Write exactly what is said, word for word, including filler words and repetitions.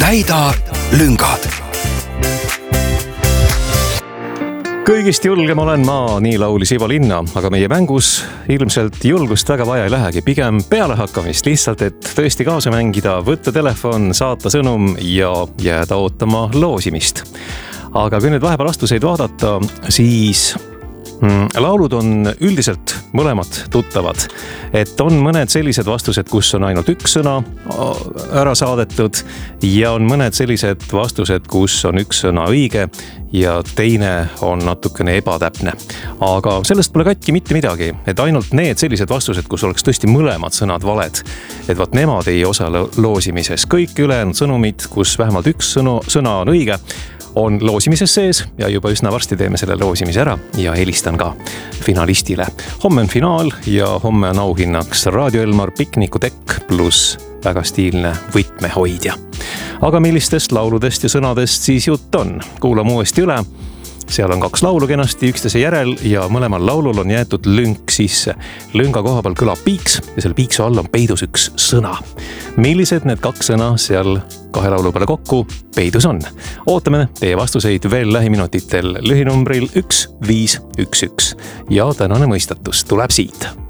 täida lüngad. Kõigist julgem olen ma, nii laulis Ivo Linna, aga meie mängus ilmselt julgust väga vaja ei lähegi, pigem pealehakkamist, lihtsalt et tõesti kaasa mängida, võtta telefon, saata sõnum ja jääda ootama loosimist. Aga kui nüüd vahepeal vastuseid vaadata, siis mm, laulud on üldiselt mõlemad tuttavad. Et on mõned sellised vastused, kus on ainult üks sõna ära saadetud ja on mõned sellised vastused, kus on üks sõna õige ja teine on natukene ebatäpne. Aga sellest pole katki mitte midagi, et ainult need sellised vastused, kus oleks tõesti mõlemad sõnad valed, et vaat nemad ei osale loosimises. Kõik ülejäänud sõnumid, kus vähemalt üks sõnu, sõna on õige, on loosimises sees ja juba üsna varsti teeme selle loosimise ära ja helistan ka finalistile. Homme on finaal ja homme on auhinnaks Raadio Elmar piknikutekk pluss väga stiilne võtmehoidja. Aga millistest lauludest ja sõnadest siis jutt on? Kuulame uuesti üle. Seal on kaks laulu kenasti üksteise järel ja mõlemal laulul on jäetud lünk sisse. Lünga koha peal kõlab piiks ja selle piiksu all on peidus üks sõna. Millised need kaks sõna seal kahe laulu peale kokku peidus on? Ootame teie vastuseid veel lähiminutitel lühinumbril üks viis üks üks ja tänane mõistatus tuleb siit.